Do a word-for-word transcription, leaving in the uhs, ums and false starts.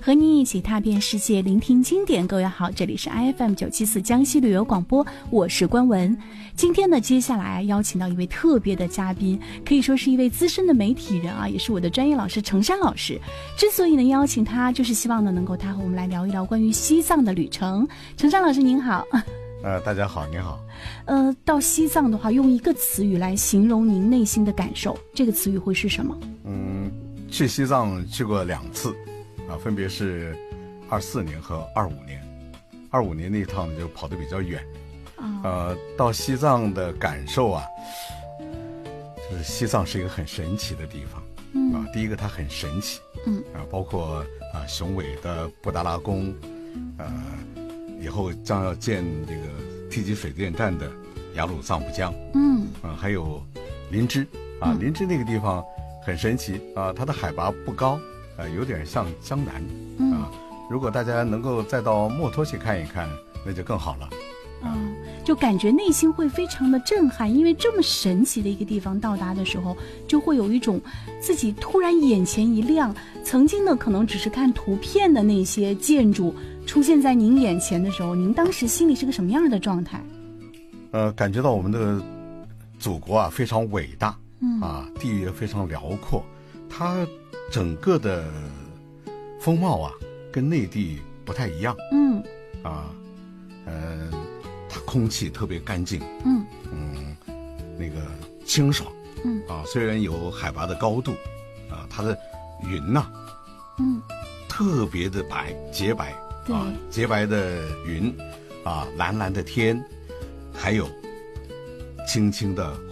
和您一起踏遍世界，聆听经典。各位好，这里是 I F M 九七四江西旅游广播，我是关文。今天呢，接下来邀请到一位特别的嘉宾，可以说是一位资深的媒体人啊，也是我的专业老师程山老师。之所以能邀请他，就是希望呢能够他和我们来聊一聊关于西藏的旅程。程山老师您好。 呃，大家好，您好。 呃，到西藏的话，用一个词语来形容您内心的感受，这个词语会是什么？嗯， 去西藏去过两次，啊，分别是二四年和二五年。二五年那一趟就跑得比较远，啊、呃，到西藏的感受啊，就是西藏是一个很神奇的地方，嗯啊，第一个它很神奇，嗯啊，包括啊雄伟的布达拉宫，呃。以后将要建这个梯级水电站的雅鲁藏布江，嗯，啊，还有林芝啊，林芝那个地方很神奇啊，它的海拔不高，啊，有点像江南，嗯、啊，如果大家能够再到墨脱去看一看，那就更好了。 嗯，就感觉内心会非常的震撼，因为这么神奇的一个地方到达的时候，就会有一种自己突然眼前一亮，曾经呢可能只是看图片的那些建筑出现在您眼前的时候，您当时心里是个什么样的状态？ 呃，感觉到我们的祖国啊非常伟大，嗯啊，地域非常辽阔，它整个的风貌啊跟内地不太一样，嗯啊，呃。它空气特别干净，嗯嗯，那个清爽，嗯啊，虽然有海拔的高度，啊，它的云呐、啊，嗯，特别的白，洁白，啊，洁白的云，啊，蓝蓝的天，还有轻轻的